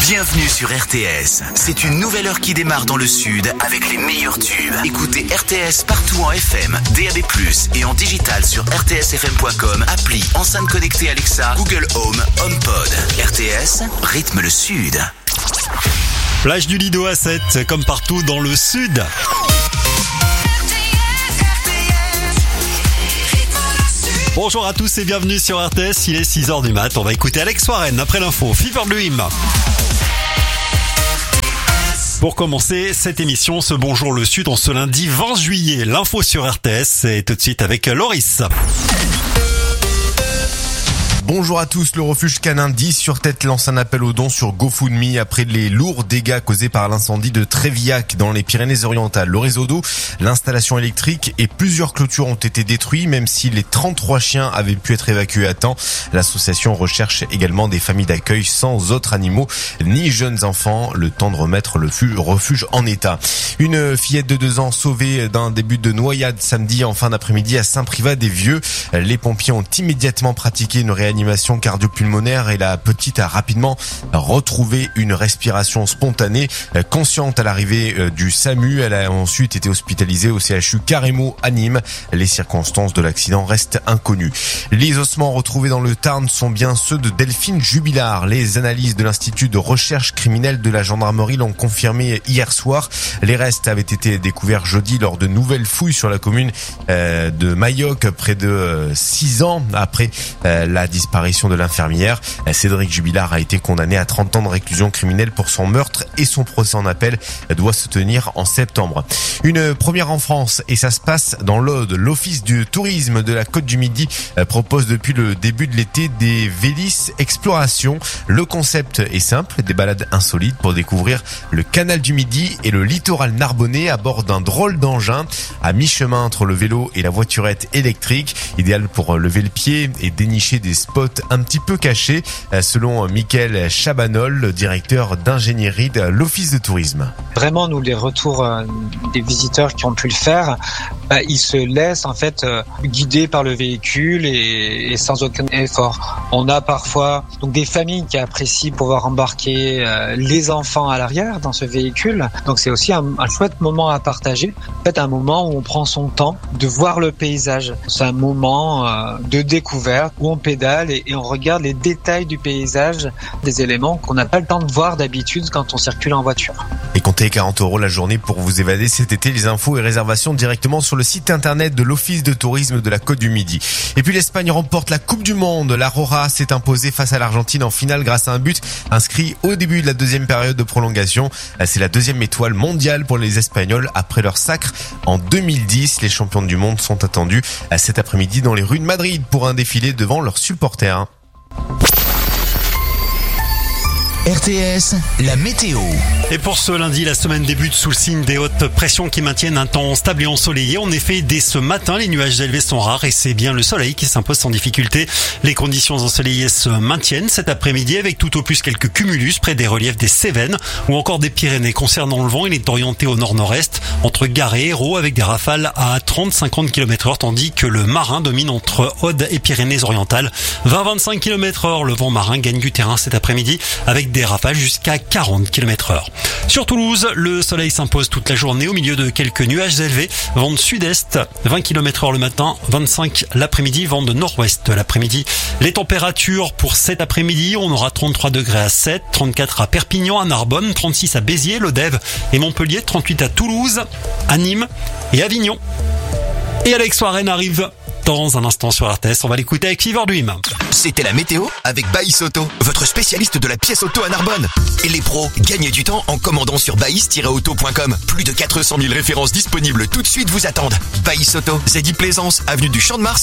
Bienvenue sur RTS. C'est une nouvelle heure qui démarre dans le sud avec les meilleurs tubes. Écoutez RTS partout en FM, DAB+, et en digital sur rtsfm.com, appli, enceinte connectée Alexa, Google Home, HomePod. RTS, rythme le sud. Plage du Lido à 7, comme partout dans le sud. Bonjour à tous et bienvenue sur RTS, il est 6h du mat. On va écouter Alex Warren après l'info. Fever Dream. Pour commencer cette émission, ce Bonjour le Sud, en ce lundi 20 juillet. L'info sur RTS et tout de suite avec Loris. Bonjour à tous, le refuge canin 10 sur tête lance un appel aux dons sur GoFundMe après les lourds dégâts causés par l'incendie de Trévillac dans les Pyrénées-Orientales. Le réseau d'eau, l'installation électrique et plusieurs clôtures ont été détruits, même si les 33 chiens avaient pu être évacués à temps. L'association recherche également des familles d'accueil sans autres animaux ni jeunes enfants, le temps de remettre le refuge en état. Une fillette de 2 ans sauvée d'un début de noyade samedi en fin d'après-midi à Saint-Privat-des-Vieux. Les pompiers ont immédiatement pratiqué une réanimation cardio-pulmonaire et la petite a rapidement retrouvé une respiration spontanée. Consciente à l'arrivée du SAMU, elle a ensuite été hospitalisée au CHU Carrémo à Nîmes. Les circonstances de l'accident restent inconnues. Les ossements retrouvés dans le Tarn sont bien ceux de Delphine Jubilard. Les analyses de l'Institut de recherche criminelle de la gendarmerie l'ont confirmé hier soir. Les restes avaient été découverts jeudi lors de nouvelles fouilles sur la commune de Mayoc, près de 6 ans après la disparition de l'infirmière. Cédric Jubilard a été condamné à 30 ans de réclusion criminelle pour son meurtre et son procès en appel doit se tenir en septembre. Une première en France et ça se passe dans l'Aude. L'Office du tourisme de la Côte du Midi propose depuis le début de l'été des Vélis Exploration. Le concept est simple, des balades insolites pour découvrir le canal du Midi et le littoral narbonnais à bord d'un drôle d'engin à mi-chemin entre le vélo et la voiturette électrique, idéal pour lever le pied et dénicher des spots un petit peu cachés, selon Mickaël Chabanol, le directeur d'ingénierie de l'Office de tourisme. Vraiment, nous, les retours des visiteurs qui ont pu le faire, ils se laissent en fait guider par le véhicule et sans aucun effort. On a parfois donc des familles qui apprécient pouvoir embarquer les enfants à l'arrière dans ce véhicule. Donc c'est aussi un chouette moment à partager. En fait, un moment où on prend son temps de voir le paysage. C'est un moment de découverte où on pédale et on regarde les détails du paysage, des éléments qu'on n'a pas le temps de voir d'habitude quand on circule en voiture. Et comptez 40 € la journée pour vous évader cet été. Les infos et réservations directement sur le site internet de l'Office de tourisme de la Côte du Midi. Et puis l'Espagne remporte la Coupe du Monde. La Roja s'est imposée face à l'Argentine en finale grâce à un but inscrit au début de la deuxième période de prolongation. C'est la deuxième étoile mondiale pour les Espagnols après leur sacre en 2010. Les champions du monde sont attendus cet après-midi dans les rues de Madrid pour un défilé devant leurs supporters. RTS, la météo. Et pour ce lundi, la semaine débute sous le signe des hautes pressions qui maintiennent un temps stable et ensoleillé. En effet, dès ce matin, les nuages élevés sont rares et c'est bien le soleil qui s'impose sans difficulté. Les conditions ensoleillées se maintiennent cet après-midi avec tout au plus quelques cumulus près des reliefs des Cévennes ou encore des Pyrénées. Concernant le vent, il est orienté au nord-nord-est entre Gare et Hérault avec des rafales à 30-50 km/h tandis que le marin domine entre Aude et Pyrénées-Orientales. 20-25 km/h, le vent marin gagne du terrain cet après-midi avec des rafales jusqu'à 40 km/h. Sur Toulouse, le soleil s'impose toute la journée au milieu de quelques nuages élevés. Vent de sud-est, 20 km/h le matin, 25 l'après-midi, vent de nord-ouest l'après-midi. Les températures pour cet après-midi, on aura 33 degrés à 7, 34 à Perpignan, à Narbonne, 36 à Béziers, Lodève et Montpellier, 38 à Toulouse, à Nîmes et Avignon. Et Alex Warren arrive dans un instant sur RTS. On va l'écouter avec Fever Dream. C'était la météo avec Baïs Auto, votre spécialiste de la pièce auto à Narbonne. Et les pros, gagnez du temps en commandant sur baïs-auto.com. Plus de 400 000 références disponibles tout de suite vous attendent. Baïs Auto, Zeddy Plaisance, avenue du Champ de Mars.